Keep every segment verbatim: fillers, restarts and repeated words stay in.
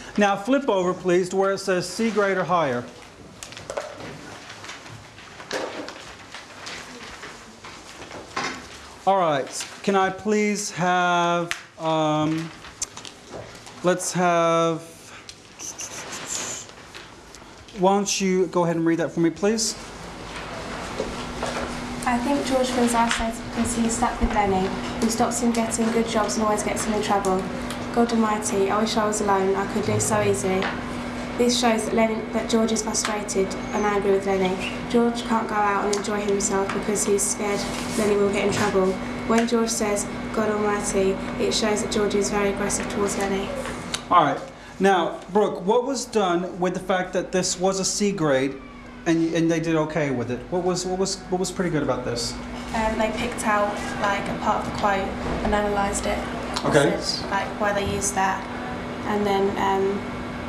Now flip over, please, to where it says C grade or higher. All right, can I please have, um, let's have, why don't you go ahead and read that for me, please? I think George feels isolated because he's stuck with Lenny, who stops him getting good jobs and always gets him in trouble. God Almighty, I wish I was alone, I could live so easily. This shows that, Lenny, that George is frustrated and angry with Lenny. George can't go out and enjoy himself because he's scared Lenny will get in trouble. When George says, God Almighty, it shows that George is very aggressive towards Lenny. All right. Now, Brooke, what was done with the fact that this was a C grade and, and they did okay with it? What was, what, was, what was pretty good about this? Um, they picked out like a part of the quote and analysed it. Okay. Said, like why they used that. And then um,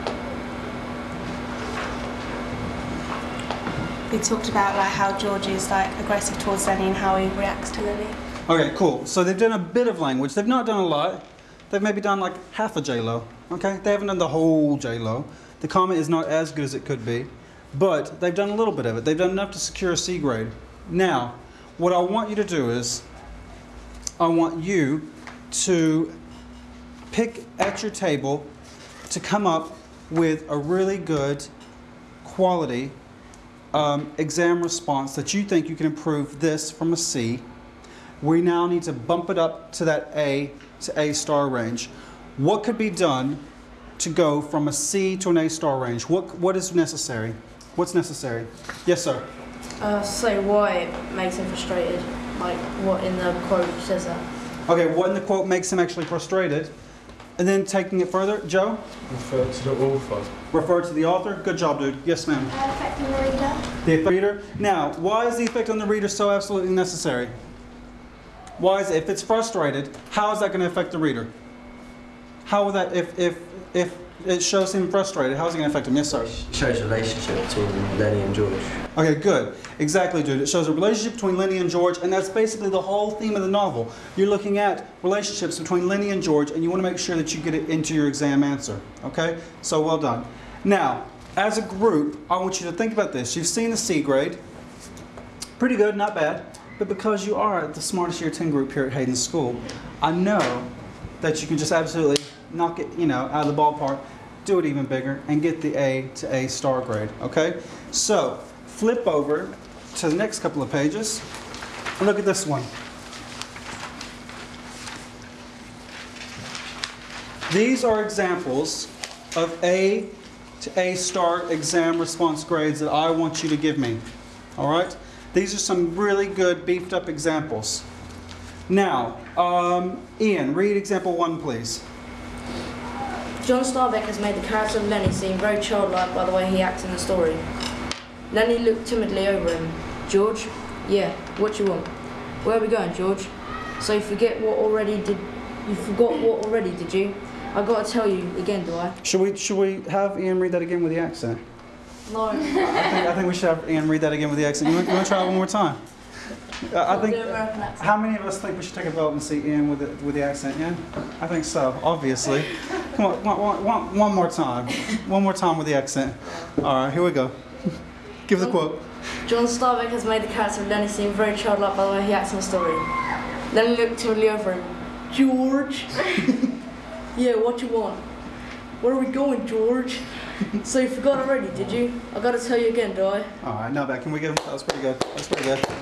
they talked about like how George is like aggressive towards Lenny and how he reacts to Lenny. Okay, cool. So they've done a bit of language. They've not done a lot. They've maybe done like half a J-Lo. Okay, they haven't done the whole J-Lo. The comment is not as good as it could be, but they've done a little bit of it. They've done enough to secure a C grade. Now, what I want you to do is, I want you to pick at your table to come up with a really good quality um, exam response that you think you can improve this from a C. We now need to bump it up to that A to A star range. What could be done to go from a C to an A star range? What, what is necessary? What's necessary? Yes, sir. Uh, say why it makes him frustrated. Like what in the quote says that. Okay, what in the quote makes him actually frustrated? And then taking it further, Joe? Refer to the author. Refer to the author. Good job, dude. Yes, ma'am. Uh, affecting the reader. The effect on the reader. Now, why is the effect on the reader so absolutely necessary? Why is it? If it's frustrated, how is that going to affect the reader? How will that, if, if, if it shows him frustrated, how is it going to affect him? Yes, sir. It shows a relationship between Lenny and George. Okay, good. Exactly, dude. It shows a relationship between Lenny and George, and that's basically the whole theme of the novel. You're looking at relationships between Lenny and George, and you want to make sure that you get it into your exam answer. Okay? So well done. Now, as a group, I want you to think about this. You've seen the C grade. Pretty good, not bad. But because you are the smartest year ten group here at Hayden School, I know that you can just absolutely knock it, you know, out of the ballpark, do it even bigger, and get the A to A star grade, okay? So, flip over to the next couple of pages, and look at this one. These are examples of A to A star exam response grades that I want you to give me, all right? These are some really good beefed up examples. Now, um, Ian, read example one, please. John Starbeck has made the character of Lenny seem very childlike by the way he acts in the story. Lenny looked timidly over him. George? Yeah, what you want? Where are we going, George? So you forget what already did you forgot what already, did you? I gotta tell you again, do I? Should we should we have Ian read that again with the accent? No. I think, I think we should have Ian read that again with the accent. You want, you want to try it one more time? Uh, I think. How many of us think we should take a vote and see Ian with the, with the accent? Yeah, I think so. Obviously. Come on, one, one, one more time. One more time with the accent. All right, here we go. Give the quote. John Starbeck has made the character of Lenny seem very childlike by the way he acts in the story. Lenny looked timidly over him. George? Yeah, what you want? Where are we going, George? So you forgot already, did you? I gotta tell you again, do I? All right, now back. Can we give him? That was pretty good. That was pretty good.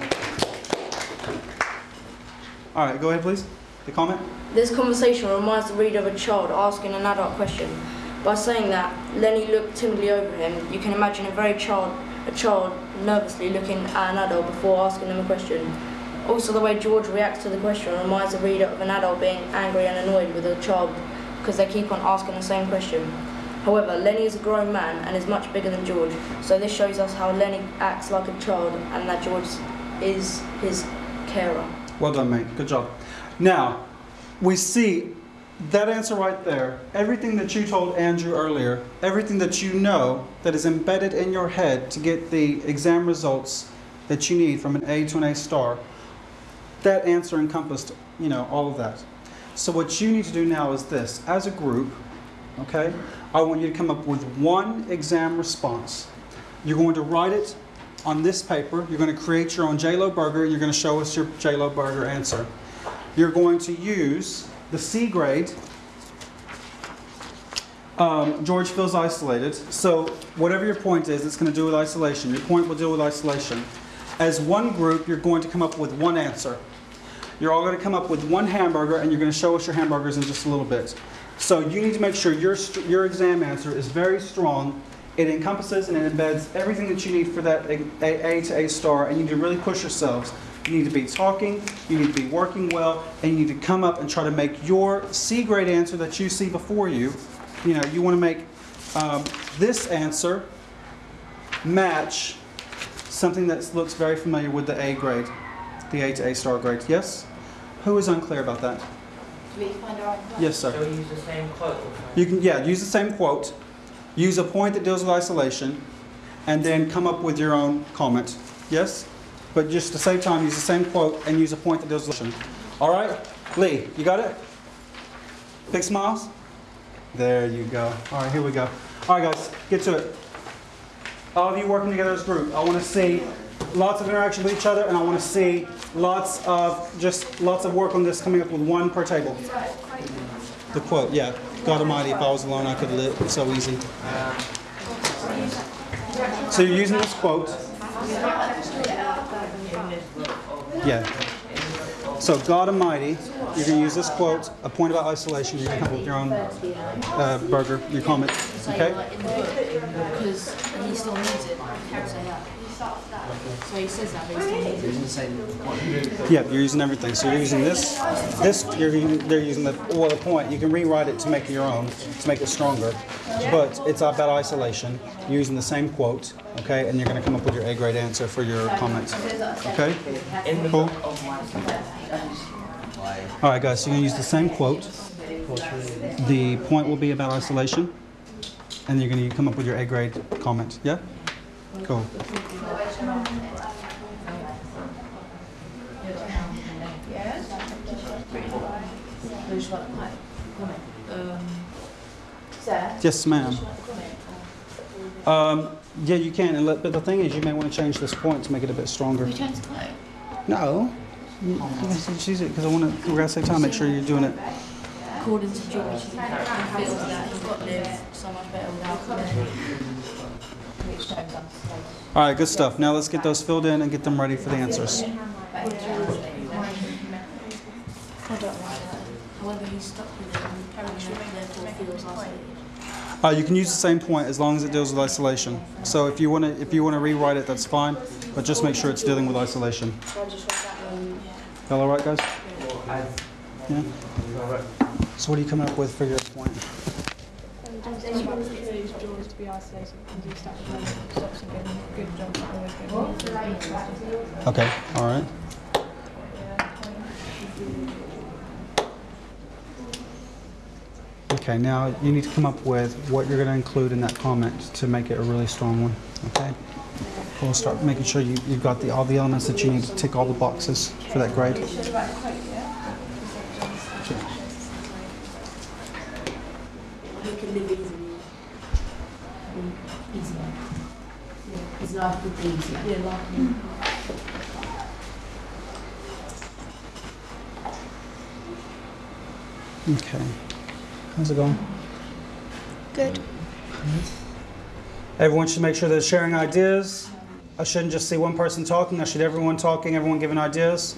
All right, go ahead, please. The comment. This conversation reminds the reader of a child asking an adult question. By saying that Lenny looked timidly over him, you can imagine a very child, a child nervously looking at an adult before asking them a question. Also, the way George reacts to the question reminds the reader of an adult being angry and annoyed with a child because they keep on asking the same question. However, Lenny is a grown man and is much bigger than George, so this shows us how Lenny acts like a child and that George is his carer. Well done, mate. Good job. Now, we see that answer right there. Everything that you told Andrew earlier, everything that you know that is embedded in your head to get the exam results that you need from an A to an A star, that answer encompassed, you know, all of that. So what you need to do now is this. As a group, okay? I want you to come up with one exam response. You're going to write it on this paper. You're going to create your own J L O burger. You're going to show us your J L O burger answer. You're going to use the C grade. Um, George feels isolated. So whatever your point is, it's going to do with isolation. Your point will deal with isolation. As one group, you're going to come up with one answer. You're all going to come up with one hamburger, and you're going to show us your hamburgers in just a little bit. So you need to make sure your, your exam answer is very strong. It encompasses and it embeds everything that you need for that A, A, A to A star, and you need to really push yourselves. You need to be talking, you need to be working well, and you need to come up and try to make your C grade answer that you see before you. You know, you want to make um, this answer match something that looks very familiar with the A grade, the A to A star grade. Yes? Who is unclear about that? Do we find the right quote? Yes, sir. Shall we use the same quote? Or You can, yeah, use the same quote. Use a point that deals with isolation, and then come up with your own comment. Yes? But just at the same time, use the same quote and use a point that deals with isolation. All right? Lee, you got it? Big smiles? There you go. All right, here we go. All right, guys, get to it. All of you working together as a group. I want to see lots of interaction with each other, and I want to see lots of, just lots of work on this, coming up with one per table. The quote, yeah. God Almighty, if I was alone, I could live. It's so easy. So you're using this quote. Yeah. So God Almighty, you're going to use this quote, a point about isolation. You're going to come up with your own uh, burger, your comment. Okay? Because he still needs it. So, yeah. So he says that, but he still needs it. Yeah, you're using everything. So you're using this. This, you're using, they're using the, well, the point. You can rewrite it to make it your own, to make it stronger. But it's about isolation. You're using the same quote, okay? And you're going to come up with your A grade answer for your comments. Okay? Cool? All right, guys, so you're going to use the same quote. The point will be about isolation. And you're going to come up with your A grade comment. Yeah? Cool. Yes, ma'am. Um, yeah, you can. And let, but the thing is, you may want to change this point to make it a bit stronger. We change the quote. No. You can choose it because I want to. We're gonna save time. Make sure you're doing it. According to George, he feels that he got live so much better without Lenny. Which James understands. All right, good stuff. Now let's get those filled in and get them ready for the answers. However, he's stuck with it and apparently therefore feels isolated. Uh, you can use the same point as long as it deals with isolation. So if you want to, if you want to rewrite it, that's fine. But just make sure it's dealing with isolation. Y'all all right, guys? Yeah. So what are you coming up with for your point? George to be isolated and do stuff and stops him getting good jobs always getting. Okay. All right. Okay, now you need to come up with what you're going to include in that comment to make it a really strong one. Okay? We'll start making sure you, you've got the, all the elements that you need to tick all the boxes for that grade. He can live easily. Easier. His life would be easier. Yeah, life. Okay. How's it going? Good. Everyone should make sure they're sharing ideas. I shouldn't just see one person talking. I should everyone talking, everyone giving ideas.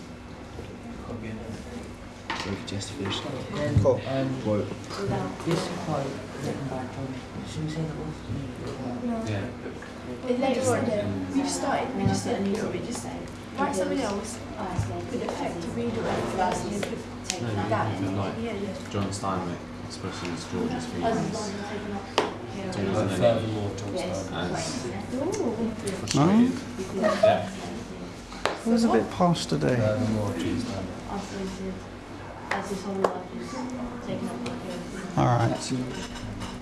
just finished. Cool. Um, Quote. this quote written by John, should we say that was? Yeah. Later on, we just started, we just did a little bit, just saying, write something else with effect to read it and put No, you that can in. like Yeah, yeah. John Steinbeck expresses George's feelings. So Uh, isn't it? furthermore, John Steinbeck. As frustrated. Yeah. It was a bit posh today. Furthermore, John Steinbeck. Isolated, as his whole life is taken up by everything. All right.